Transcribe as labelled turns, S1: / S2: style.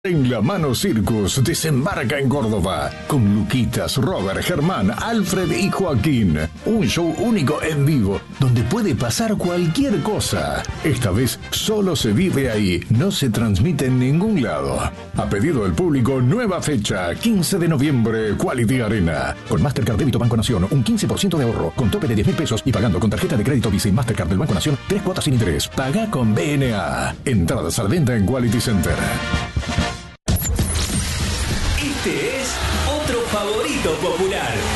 S1: En la Mano Circus desembarca en Córdoba con Luquitas, Robert, Germán, Alfred y Joaquín. Un show único en vivo donde puede pasar cualquier cosa. Esta vez solo se vive ahí, no se transmite en ningún lado. A pedido del público, nueva fecha, 15 de noviembre, Quality Arena. Con Mastercard Débito Banco Nación, un 15% de ahorro, con tope de 10.000 pesos y pagando con tarjeta de crédito Visa y Mastercard del Banco Nación, 3 cuotas sin interés. Paga con BNA. Entradas a la venta en Quality Center.
S2: Este es otro favorito popular.